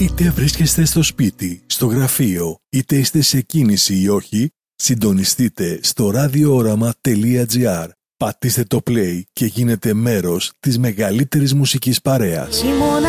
Είτε βρίσκεστε στο σπίτι, στο γραφείο, είτε είστε σε κίνηση ή όχι, συντονιστείτε στο radiooramaa.gr. Πατήστε το play και γίνετε μέρος της μεγαλύτερης μουσικής παρέας. Χειμώνα